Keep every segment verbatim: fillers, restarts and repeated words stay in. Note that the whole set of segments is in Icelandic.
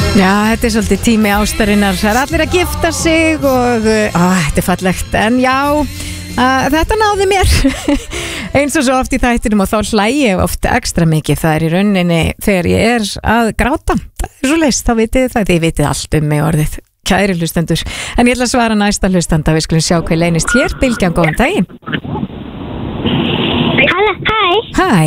Já, þetta er svolítið tími ástarinnar. Það er allir að gifta sig og á, þetta er fallegt. En já, að, þetta náði mér eins og svo oft í þættinum og þá hlægi ég oft ekstra mikið. Það er í rauninni þegar ég er að gráta. Það er svo leist, þá vitið það. Þið vitið allt um mig orðið, kæri hlustendur. En ég ætla að svara næsta hlustanda. Við skulum sjá hvað leynist hér. Bylgjan, góðan daginn. Halla, hæ. Hæ.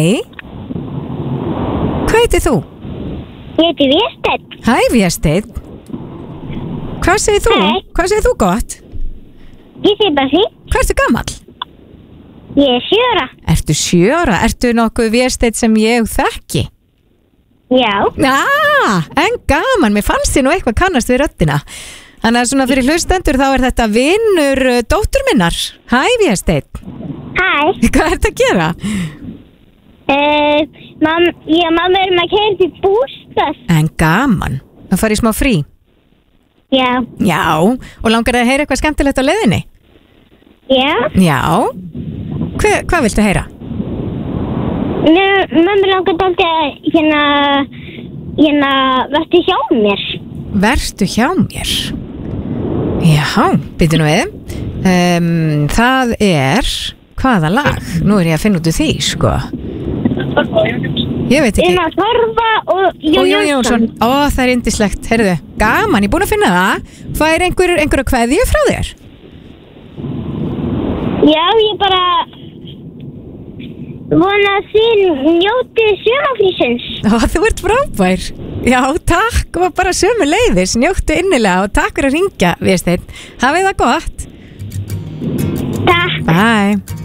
Hvað heitir þú? Ég heiti Vésteinn. Hæ, Vésteinn. Hvað segir þú? Hæ. Hvað segir þú gott? Ég segi bara því. Hvað ertu gamall? Ég er sjö ára. Ertu sjö ára? Ertu nokkuð Vésteinn sem ég þekki? Já. Ah, en gaman, mér fannst þið nú eitthvað kannast við röddina. Þannig að svona fyrir hlustendur þá er þetta vinur uh, dóttur minnar. Hæ, Vésteinn. Hæ. Hvað ertu að gera? Uh, mam, ég og mamma erum að keyra til bústað. En gaman, það farið smá frí. Já. Já, og langar þið að heyra eitthvað skemmtilegt á leiðinni? Já. Já. Hva, hvað viltu heyra? Mér, mamma langar dálítið að hérna, hérna, vertu hjá mér. Vertu hjá mér? Já, byrju nú við. Um, það er, hvaða lag? Nú er ég að finna út úr því, sko. Ég veit ekki. Við erum að Torfa og Jón Og Jón Jónsson. Jónsson. Ó, það er yndislegt. Heyrðu, gaman, ég er búin að finna það. Hvað er einhver, einhverja kveðju frá þér? Já, ég bara vona að þið njótið sumarfrísins. Ó, þú ert frábær. Já, takk og bara sömu leiðis. Njóttu innilega og takk fyrir að ringja, Vésteinn. Hafið það gott. Takk. Bye.